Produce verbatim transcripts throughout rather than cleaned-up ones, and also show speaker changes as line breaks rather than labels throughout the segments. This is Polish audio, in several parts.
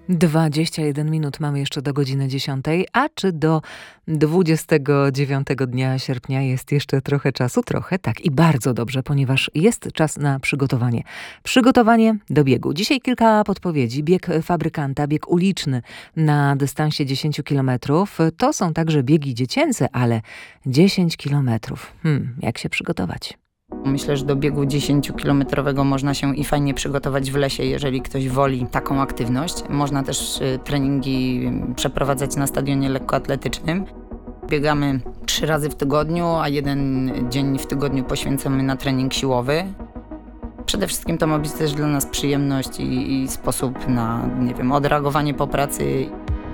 dwadzieścia jeden minut mamy jeszcze do godziny dziesiątej, a czy do dwudziestego dziewiątego dnia sierpnia jest jeszcze trochę czasu? Trochę, tak i bardzo dobrze, ponieważ jest czas na przygotowanie. Przygotowanie do biegu. Dzisiaj kilka podpowiedzi. Bieg fabrykanta, bieg uliczny na dystansie dziesięć kilometrów. To są także biegi dziecięce, ale dziesięć kilometrów. Hmm, jak się przygotować?
Myślę, że do biegu dziesięciokilometrowego można się i fajnie przygotować w lesie, jeżeli ktoś woli taką aktywność. Można też y, treningi przeprowadzać na stadionie lekkoatletycznym. Biegamy trzy razy w tygodniu, a jeden dzień w tygodniu poświęcamy na trening siłowy. Przede wszystkim to ma być też dla nas przyjemność i, i sposób na, nie wiem, odreagowanie po pracy.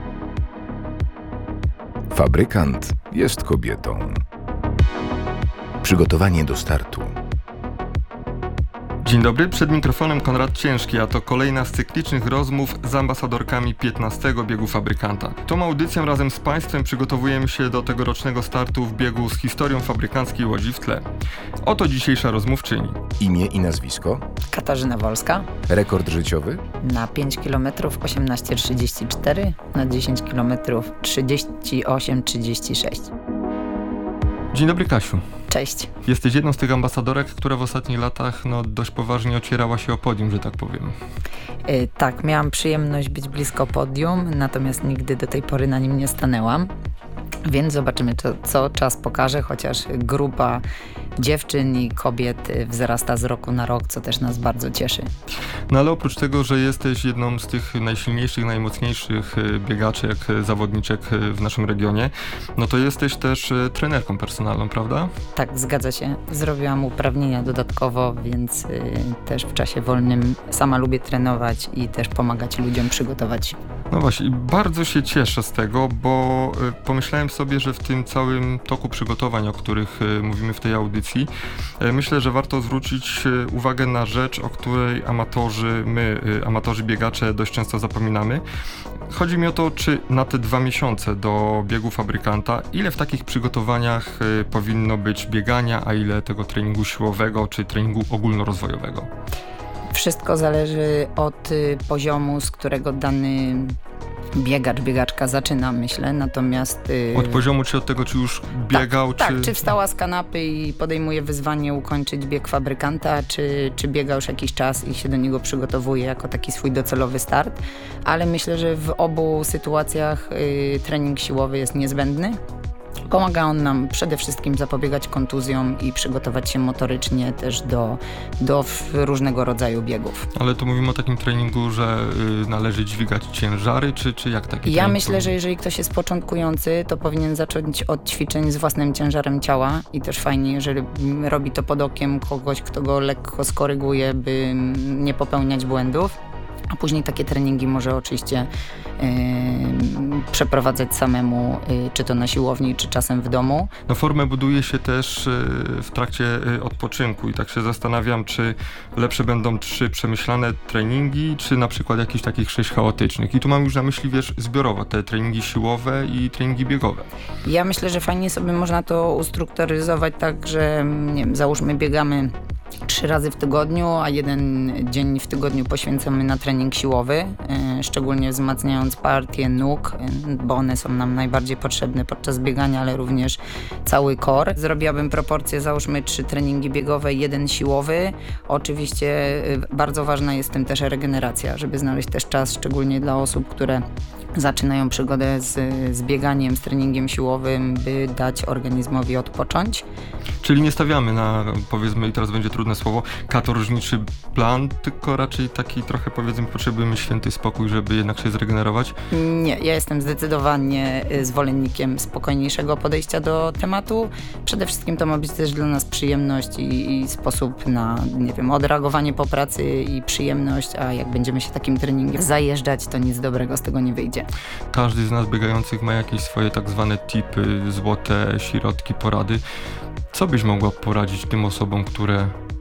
Fabrykant jest kobietą. Przygotowanie do startu.
Dzień dobry, przed mikrofonem Konrad Ciężki, a to kolejna z cyklicznych rozmów z ambasadorkami piętnastego biegu fabrykanta. Tą audycją razem z Państwem przygotowujemy się do tegorocznego startu w biegu z historią fabrykanckiej Łodzi w tle. Oto dzisiejsza rozmówczyni.
Imię i nazwisko?
Katarzyna Wolska.
Rekord życiowy?
Na pięć kilometrów osiemnaście trzydzieści cztery, na dziesięć kilometrów trzydzieści osiem trzydzieści sześć.
Dzień dobry, Kasiu.
Cześć.
Jesteś jedną z tych ambasadorek, która w ostatnich latach no, dość poważnie ocierała się o podium, że tak powiem.
Yy, tak, miałam przyjemność być blisko podium, natomiast nigdy do tej pory na nim nie stanęłam. Więc zobaczymy, co, co czas pokaże, chociaż grupa dziewczyn i kobiet wzrasta z roku na rok, co też nas bardzo cieszy.
No ale oprócz tego, że jesteś jedną z tych najsilniejszych, najmocniejszych biegaczek, zawodniczek w naszym regionie, no to jesteś też trenerką personalną, prawda?
Tak, zgadza się. Zrobiłam uprawnienia dodatkowo, więc y, też w czasie wolnym sama lubię trenować i też pomagać ludziom przygotować.
No właśnie, bardzo się cieszę z tego, bo y, pomyślałem sobie, że w tym całym toku przygotowań, o których y, mówimy w tej audycji, y, myślę, że warto zwrócić y, uwagę na rzecz, o której amatorzy, my, y, amatorzy biegacze dość często zapominamy. Chodzi mi o to, czy na te dwa miesiące do biegu fabrykanta, ile w takich przygotowaniach y, powinno być biegania, a ile tego treningu siłowego czy treningu ogólnorozwojowego?
Wszystko zależy od y, poziomu, z którego dany biegacz, biegaczka zaczyna, myślę, natomiast... Y,
od poziomu, czy od tego, czy już biegał,
tak,
czy...
Tak, czy wstała z kanapy i podejmuje wyzwanie ukończyć bieg fabrykanta, czy, czy biega już jakiś czas i się do niego przygotowuje jako taki swój docelowy start, ale myślę, że w obu sytuacjach y, trening siłowy jest niezbędny. Pomaga on nam przede wszystkim zapobiegać kontuzjom i przygotować się motorycznie też do, do różnego rodzaju biegów.
Ale to mówimy o takim treningu, że y, należy dźwigać ciężary, czy, czy jak taki
Ja
trening?
myślę, że jeżeli ktoś jest początkujący, to powinien zacząć od ćwiczeń z własnym ciężarem ciała i też fajnie, jeżeli robi to pod okiem kogoś, kto go lekko skoryguje, by nie popełniać błędów. A później takie treningi może oczywiście yy, przeprowadzać samemu, yy, czy to na siłowni, czy czasem w domu.
No formę buduje się też yy, w trakcie yy, odpoczynku i tak się zastanawiam, czy lepsze będą trzy przemyślane treningi, czy na przykład jakichś takich sześć chaotycznych. I tu mam już na myśli, wiesz, zbiorowo te treningi siłowe i treningi biegowe.
Ja myślę, że fajnie sobie można to ustrukturyzować tak, że nie wiem, załóżmy biegamy trzy razy w tygodniu, a jeden dzień w tygodniu poświęcamy na trening siłowy, yy, szczególnie wzmacniając partie nóg, yy, bo one są nam najbardziej potrzebne podczas biegania, ale również cały core. Zrobiłabym proporcję, załóżmy trzy treningi biegowe, jeden siłowy. Oczywiście yy, bardzo ważna jest w tym też regeneracja, żeby znaleźć też czas, szczególnie dla osób, które zaczynają przygodę z, z bieganiem, z treningiem siłowym, by dać organizmowi odpocząć.
Czyli nie stawiamy na, powiedzmy, i teraz będzie trudne słowo, katorżniczy plan, tylko raczej taki trochę, powiedzmy, potrzebujemy święty spokój, żeby jednak się zregenerować?
Nie, ja jestem zdecydowanie zwolennikiem spokojniejszego podejścia do tematu. Przede wszystkim to ma być też dla nas przyjemność i, i sposób na, nie wiem, odreagowanie po pracy i przyjemność, a jak będziemy się takim treningiem zajeżdżać, to nic dobrego z tego nie wyjdzie.
Każdy z nas biegających ma jakieś swoje tak zwane tipy, złote środki, porady. Co byś mogła poradzić tym osobom, które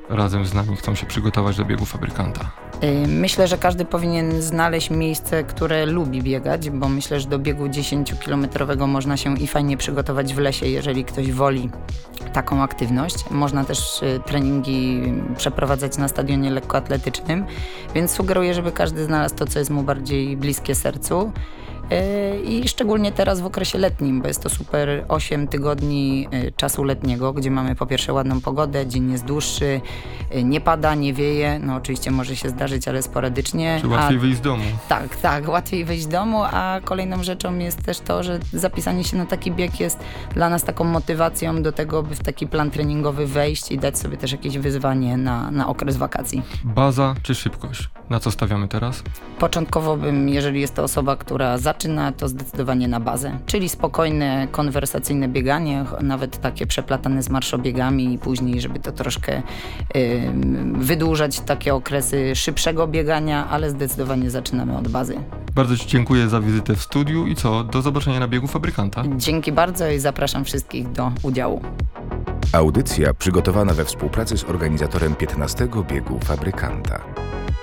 razem z nami chcą się przygotować do biegu Fabrykanta?
Myślę, że każdy powinien znaleźć miejsce, które lubi biegać, bo myślę, że do biegu dziesięciokilometrowego można się i fajnie przygotować w lesie, jeżeli ktoś woli taką aktywność. Można też treningi przeprowadzać na stadionie lekkoatletycznym, więc sugeruję, żeby każdy znalazł to, co jest mu bardziej bliskie sercu. I szczególnie teraz w okresie letnim, bo jest to super osiem tygodni czasu letniego, gdzie mamy po pierwsze ładną pogodę, dzień jest dłuższy, nie pada, nie wieje, no oczywiście może się zdarzyć, ale sporadycznie.
Czy łatwiej
a,
wyjść z domu?
Tak, tak, łatwiej wyjść z domu, a kolejną rzeczą jest też to, że zapisanie się na taki bieg jest dla nas taką motywacją do tego, by w taki plan treningowy wejść i dać sobie też jakieś wyzwanie na, na okres wakacji.
Baza czy szybkość? Na co stawiamy teraz?
Początkowo bym, jeżeli jest to osoba, która zaczyna, to zdecydowanie na bazę, czyli spokojne, konwersacyjne bieganie, nawet takie przeplatane z marszobiegami i później, żeby to troszkę y, wydłużać takie okresy szybszego biegania, ale zdecydowanie zaczynamy od bazy.
Bardzo Ci dziękuję za wizytę w studiu i co? Do zobaczenia na biegu Fabrykanta.
Dzięki bardzo i zapraszam wszystkich do udziału.
Audycja przygotowana we współpracy z organizatorem piętnastego biegu Fabrykanta.